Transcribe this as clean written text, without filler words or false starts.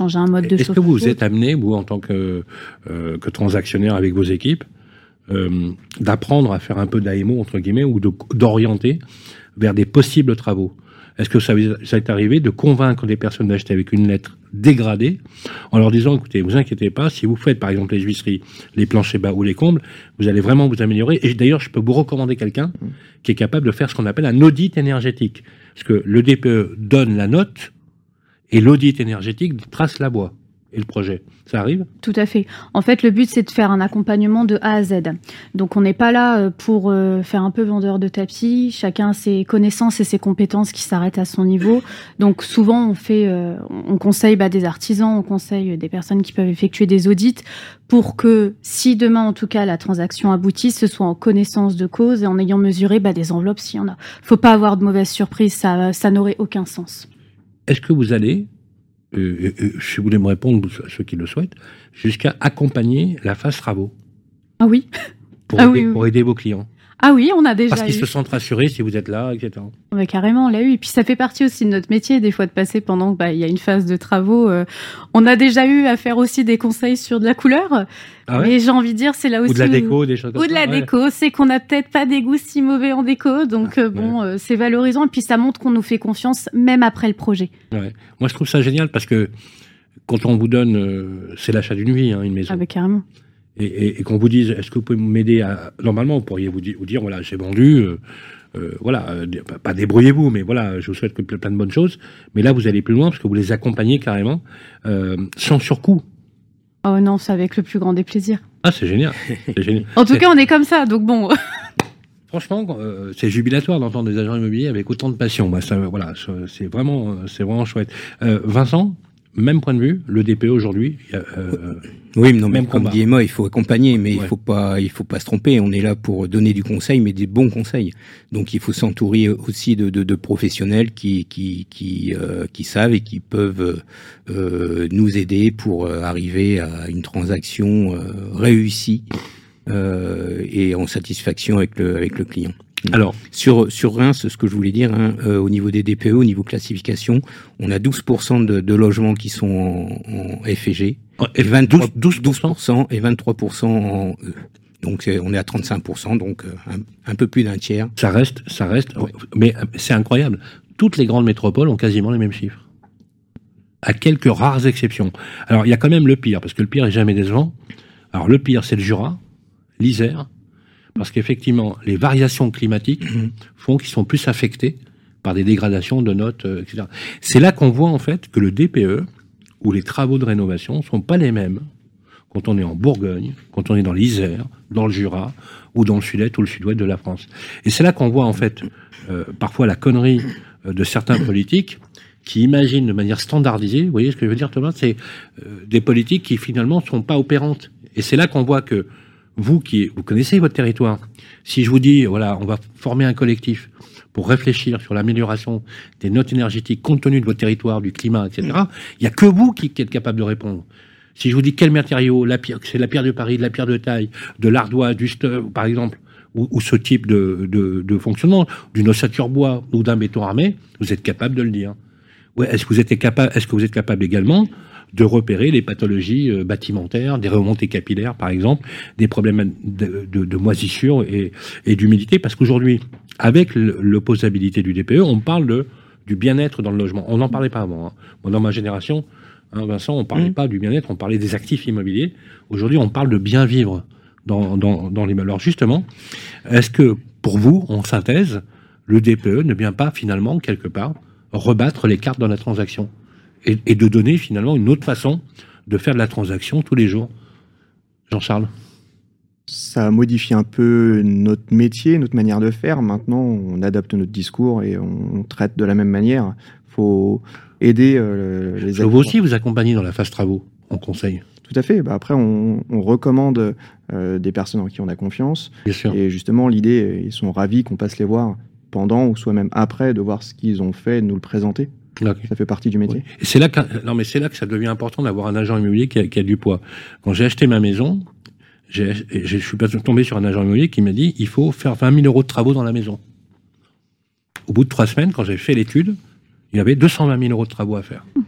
changer un mode de chauffage. Est-ce que vous êtes amené, vous, en tant que transactionnaire avec vos équipes, d'apprendre à faire un peu d'AMO, entre guillemets, ou d'orienter vers des possibles travaux? Est-ce que ça est arrivé de convaincre des personnes d'acheter avec une lettre dégradée en leur disant, écoutez, vous inquiétez pas, si vous faites par exemple les huisseries, les planchers bas ou les combles, vous allez vraiment vous améliorer. Et d'ailleurs, je peux vous recommander quelqu'un qui est capable de faire ce qu'on appelle un audit énergétique. Parce que le DPE donne la note et l'audit énergétique trace la voie et le projet. Ça arrive ? Tout à fait. En fait, le but, c'est de faire un accompagnement de A à Z. Donc, on n'est pas là pour faire un peu vendeur de tapis. Chacun a ses connaissances et ses compétences qui s'arrêtent à son niveau. Donc, souvent, on conseille des artisans, on conseille des personnes qui peuvent effectuer des audits pour que, si demain, en tout cas, la transaction aboutisse, ce soit en connaissance de cause et en ayant mesuré des enveloppes s'il y en a. Faut pas avoir de mauvaises surprises, ça n'aurait aucun sens. Est-ce que vous allez, si vous voulez me répondre, ceux qui le souhaitent, jusqu'à accompagner la phase travaux? Ah oui. Pour aider vos clients? Ah oui, on a déjà Parce qu'ils se sentent rassurés si vous êtes là, etc. Mais carrément, on l'a eu. Et puis ça fait partie aussi de notre métier, des fois, de passer pendant qu'il y a une phase de travaux. On a déjà eu à faire aussi des conseils sur de la couleur. Ah ouais? Mais j'ai envie de dire, c'est là aussi... Ou de la déco, des choses comme ça. Ou de la déco, c'est qu'on n'a peut-être pas des goûts si mauvais en déco. Donc c'est valorisant. Et puis ça montre qu'on nous fait confiance, même après le projet. Ouais. Moi, je trouve ça génial parce que quand on vous donne... c'est l'achat d'une vie, une maison. Ah carrément. Et qu'on vous dise, est-ce que vous pouvez m'aider à... Normalement, vous pourriez vous dire voilà, j'ai vendu, pas débrouillez-vous, mais voilà, je vous souhaite plein de bonnes choses. Mais là, vous allez plus loin parce que vous les accompagnez carrément, sans surcoût. Oh non, c'est avec le plus grand des plaisirs. Ah, c'est génial. C'est génial. En tout cas, on est comme ça, donc bon... Franchement, c'est jubilatoire d'entendre des agents immobiliers avec autant de passion. C'est vraiment chouette. Vincent, même point de vue, le DPE aujourd'hui... oui, mais non, même comme dit Emma, il faut accompagner, mais il faut pas se tromper. On est là pour donner du conseil, mais des bons conseils. Donc, il faut s'entourer aussi de professionnels qui savent et qui peuvent nous aider pour arriver à une transaction réussie et en satisfaction avec le client. Alors, sur Reims, ce que je voulais dire, au niveau des DPE, au niveau classification, on a 12% de logements qui sont en F&G, 12% et 23% en E. Donc, on est à 35%, donc un peu plus d'un tiers. Ça reste, ouais. Mais c'est incroyable. Toutes les grandes métropoles ont quasiment les mêmes chiffres. À quelques rares exceptions. Alors, il y a quand même le pire, parce que le pire est jamais décevant. Alors, le pire, c'est le Jura, l'Isère, parce qu'effectivement, les variations climatiques font qu'ils sont plus affectés par des dégradations de notes, etc. C'est là qu'on voit en fait que le DPE ou les travaux de rénovation sont pas les mêmes quand on est en Bourgogne, quand on est dans l'Isère, dans le Jura, ou dans le sud-est ou le sud-ouest de la France. Et c'est là qu'on voit en fait parfois la connerie de certains politiques qui imaginent de manière standardisée, vous voyez ce que je veux dire, Thomas, c'est des politiques qui finalement sont pas opérantes. Et c'est là qu'on voit que vous connaissez votre territoire. Si je vous dis, voilà, on va former un collectif pour réfléchir sur l'amélioration des notes énergétiques compte tenu de votre territoire, du climat, etc., il n'y a que vous qui êtes capable de répondre. Si je vous dis quel matériau, c'est la pierre de Paris, de la pierre de taille, de l'ardoise, du stuff, par exemple, ou ce type de fonctionnement, d'une ossature bois ou d'un béton armé, vous êtes capable de le dire. Ouais, est-ce que vous êtes capable également de repérer les pathologies bâtimentaires, des remontées capillaires, par exemple, des problèmes de moisissure et d'humidité, parce qu'aujourd'hui, avec l'opposabilité du DPE, on parle du bien-être dans le logement. On n'en parlait pas avant. Moi, dans ma génération, Vincent, on ne parlait pas du bien-être, on parlait des actifs immobiliers. Aujourd'hui, on parle de bien vivre dans l'immeuble. Alors justement, est-ce que, pour vous, en synthèse, le DPE ne vient pas, finalement, quelque part, rebattre les cartes dans la transaction et de donner finalement une autre façon de faire de la transaction tous les jours? Jean-Charles? Ça modifie un peu notre métier, notre manière de faire. Maintenant, on adapte notre discours et on traite de la même manière. Il faut aider les acteurs. Vous aussi, vous accompagnez dans la phase travaux, en conseil? Tout à fait. Après, on recommande des personnes en qui on a confiance. Bien sûr. Et justement, l'idée, ils sont ravis qu'on passe les voir pendant ou soit même après de voir ce qu'ils ont fait, de nous le présenter. Okay. Ça fait partie du métier. Et c'est là que ça devient important d'avoir un agent immobilier qui a du poids. Quand j'ai acheté ma maison, je suis tombé sur un agent immobilier qui m'a dit il faut faire 20 000 euros de travaux dans la maison. Au bout de 3 semaines, quand j'ai fait l'étude, il y avait 220 000 euros de travaux à faire.